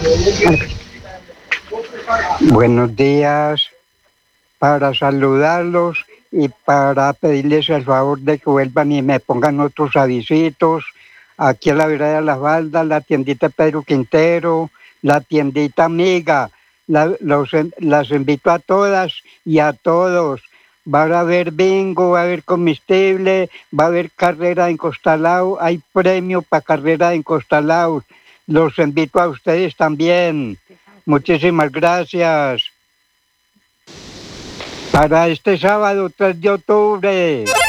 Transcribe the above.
Buenos días, para saludarlos y para pedirles el favor de que vuelvan y me pongan otros avisitos. Aquí en la vereda de las Baldas, la tiendita Pedro Quintero, la tiendita Amiga. Las invito a todas y a todos. Va a haber bingo, va a haber comestible, va a haber carrera en Costalao, hay premio para carrera en Costalao. Los invito a ustedes también. Muchísimas gracias. Para este sábado 3 de octubre.